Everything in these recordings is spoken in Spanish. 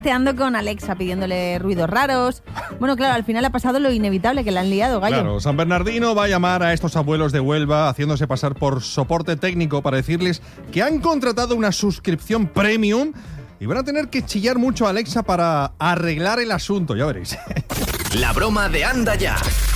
Ando con Alexa pidiéndole ruidos raros. Bueno, claro, al final ha pasado lo inevitable, que la han liado, Gallo. Claro, San Bernardino va a llamar a estos abuelos de Huelva haciéndose pasar por soporte técnico para decirles que han contratado una suscripción premium y van a tener que chillar mucho a Alexa para arreglar el asunto, ya veréis. La broma de Anda Ya.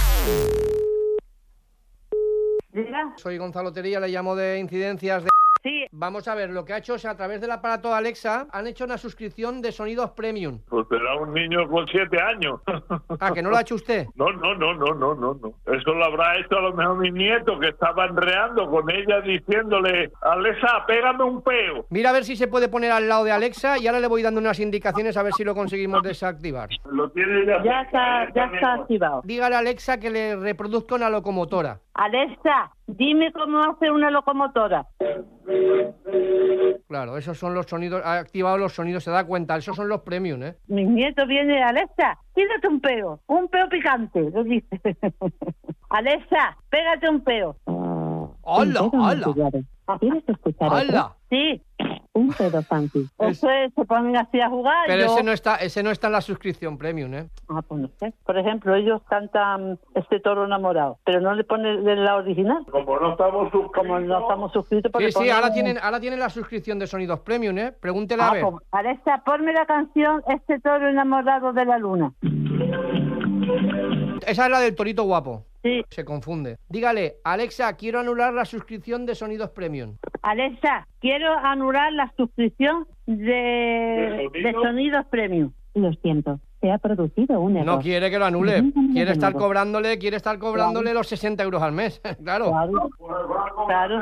Soy Gonzalo Tería, le llamo de Incidencias de... Sí. Vamos a ver, lo que ha hecho es a través del aparato de Alexa han hecho una suscripción de sonidos premium. Pues será un niño con 7 años. Ah, ¿que no lo ha hecho usted? No. Eso lo habrá hecho a lo mejor mi nieto, que estaba enreando con ella diciéndole: Alexa, pégame un peo. Mira a ver si se puede poner al lado de Alexa y ahora le voy dando unas indicaciones a ver si lo conseguimos desactivar. Lo tiene Ya está activado. Dígale a Alexa que le reproduzca una locomotora. Alexa, dime cómo hace una locomotora. Claro, esos son los sonidos, ha activado los sonidos, se da cuenta, esos son los premium, ¿eh? Mi nieto viene, Alexa, pídate un peo picante, le dice. Alexa, pégate un peo. ¡Hala! ¿Quieres escuchar ¡Hala! Sí. un pedo funky? Eso es, se ponen así a jugar. Pero ese no está en la suscripción premium, ¿eh? Ah, pues no sé. Por ejemplo, ellos cantan Este toro enamorado, pero no le ponen de la original. Como no estamos suscritos. Sí, ahora tienen la suscripción de sonidos premium, ¿eh? Pregúntele a ver. Pues, Alexa, ponme la canción Este toro enamorado de la luna. Esa es la del torito guapo. Sí. Se confunde. Dígale, Alexa, quiero anular la suscripción de sonidos premium. Alexa, quiero anular la suscripción de sonidos premium. Lo siento, se ha producido un error. No quiere que lo anule. Quiere estar cobrándole los 60 euros al mes. Claro. Claro.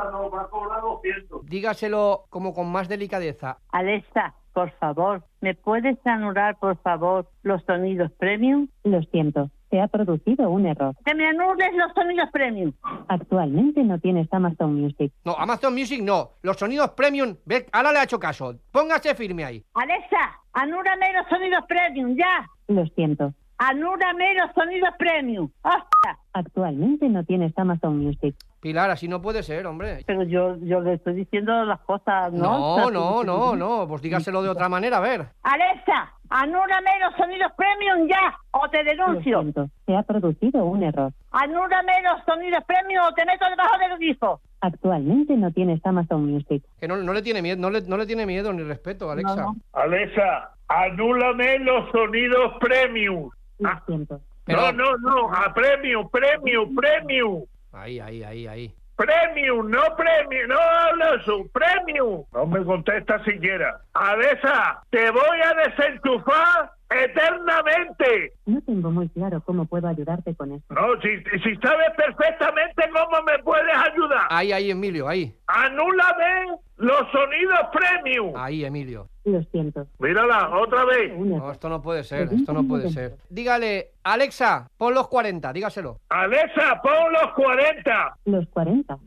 Dígaselo como con más delicadeza. Alexa, por favor, ¿me puedes anular, por favor, los sonidos premium? Lo siento, se ha producido un error. ¡Que me anules los sonidos premium! Actualmente no tienes Amazon Music. No, Amazon Music no. Los sonidos premium, ve, ahora le ha hecho caso. Póngase firme ahí. Alexa, anúlame los sonidos premium, ya. Lo siento. Anúlame los sonidos premium. ¡Hostia! Actualmente no tienes Amazon Music. Pilar, así no puede ser, hombre. Pero yo le estoy diciendo las cosas, ¿no? No. Pues dígaselo de otra manera, a ver. Alexa, anúlame los sonidos premium ya, o te denuncio. Lo siento, se ha producido un error. Anúlame los sonidos premium o te meto debajo del grifo. Actualmente no tienes Amazon Music. Que no le tiene miedo, no le tiene miedo ni respeto, Alexa. No. Alexa, anúlame los sonidos premium. Lo siento. Pero... No, a premium. Ahí. Premium, no hablo eso, premium. No me contesta siquiera. Alexa, te voy a desenchufar eternamente. No tengo muy claro cómo puedo ayudarte con esto. No, si sabes perfectamente cómo me puedes ayudar. Ahí, Emilio, ahí. Anúlame los sonidos premium. Ahí, Emilio. Lo siento. Mírala, otra vez. No, esto no puede ser. Dígale, Alexa, pon los 40, dígaselo. Alexa, pon los 40. Los 40.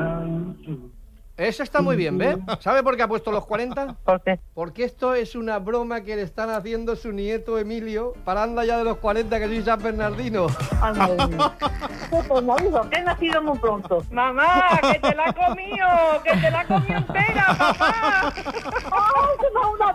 Eso está muy bien, ¿ve? ¿Sabe por qué ha puesto los 40? ¿Por qué? Porque esto es una broma que le están haciendo su nieto Emilio para anda ya de los 40, que soy San Bernardino. Pues no digo, que he nacido muy pronto. Mamá, que te la he comido entera, papá. ¡Ay, que no es una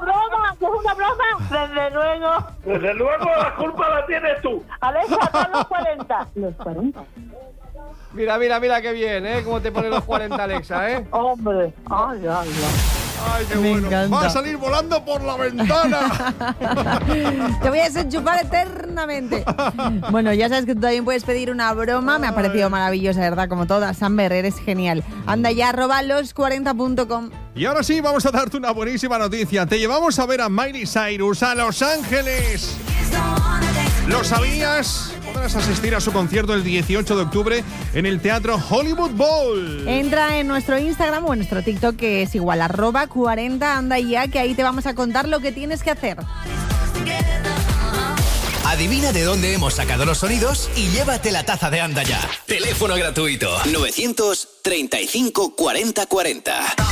broma! Desde luego la culpa la tienes tú. Alexa, pon los 40. Los 40. Mira qué bien, ¿eh? Cómo te pone los 40, Alexa, ¿eh? Hombre, ay. ¡Ay, qué Me bueno! encanta. ¡Va a salir volando por la ventana! Te voy a desenchufar eternamente. Bueno, ya sabes que tú también puedes pedir una broma. Me ha parecido maravillosa, ¿verdad? Como todas. Samber, eres genial. Anda ya, @los40.com. Y ahora sí, vamos a darte una buenísima noticia. Te llevamos a ver a Miley Cyrus a Los Ángeles. ¿Lo sabías? Podrás asistir a su concierto el 18 de octubre en el Teatro Hollywood Bowl. Entra en nuestro Instagram o en nuestro TikTok, que es igual, @40 anda ya, que ahí te vamos a contar lo que tienes que hacer. Adivina de dónde hemos sacado los sonidos y llévate la taza de Anda Ya. Teléfono gratuito 935 40 40.